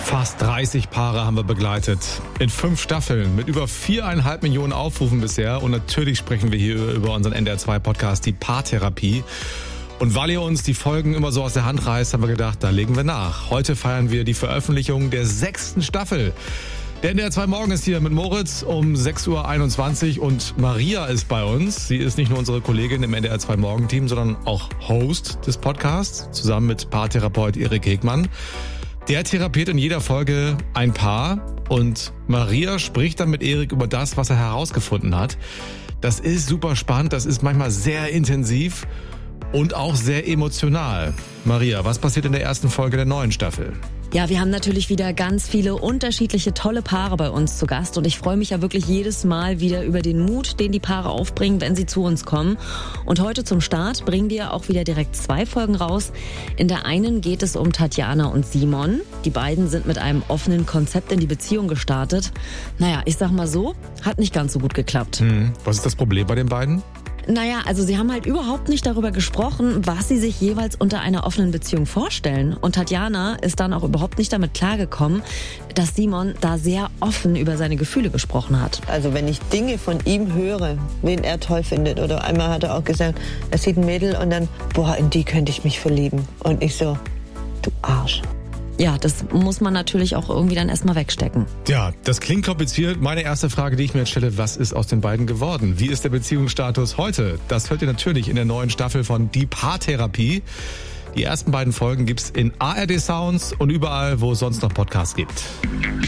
Fast 30 Paare haben wir begleitet. In 5 Staffeln mit über 4,5 Millionen Aufrufen bisher. Und natürlich sprechen wir hier über unseren NDR2-Podcast, die Paartherapie. Und weil ihr uns die Folgen immer so aus der Hand reißt, haben wir gedacht, da legen wir nach. Heute feiern wir die Veröffentlichung der 6. Staffel. Der NDR2 Morgen ist hier mit Moritz um 6.21 Uhr und Maria ist bei uns. Sie ist nicht nur unsere Kollegin im NDR2 Morgen-Team, sondern auch Host des Podcasts, zusammen mit Paartherapeut Erik Hegmann. Der therapiert in jeder Folge ein Paar und Maria spricht dann mit Erik über das, was er herausgefunden hat. Das ist super spannend, das ist manchmal sehr intensiv und auch sehr emotional. Maria, was passiert in der ersten Folge der neuen Staffel? Ja, wir haben natürlich wieder ganz viele unterschiedliche tolle Paare bei uns zu Gast und ich freue mich ja wirklich jedes Mal wieder über den Mut, den die Paare aufbringen, wenn sie zu uns kommen. Und heute zum Start bringen wir auch wieder direkt 2 Folgen raus. In der einen geht es um Tatjana und Simon. Die beiden sind mit einem offenen Konzept in die Beziehung gestartet. Naja, ich sag mal so, hat nicht ganz so gut geklappt. Was ist das Problem bei den beiden? Naja, also sie haben halt überhaupt nicht darüber gesprochen, was sie sich jeweils unter einer offenen Beziehung vorstellen. Und Tatjana ist dann auch überhaupt nicht damit klargekommen, dass Simon da sehr offen über seine Gefühle gesprochen hat. Also wenn ich Dinge von ihm höre, wen er toll findet, oder einmal hat er auch gesagt, er sieht ein Mädel und dann, boah, in die könnte ich mich verlieben. Und ich so, du Arsch. Ja, das muss man natürlich auch irgendwie dann erstmal wegstecken. Ja, das klingt kompliziert. Meine erste Frage, die ich mir jetzt stelle, was ist aus den beiden geworden? Wie ist der Beziehungsstatus heute? Das hört ihr natürlich in der neuen Staffel von Die Paartherapie. Die ersten beiden Folgen gibt's in ARD Sounds und überall, wo es sonst noch Podcasts gibt.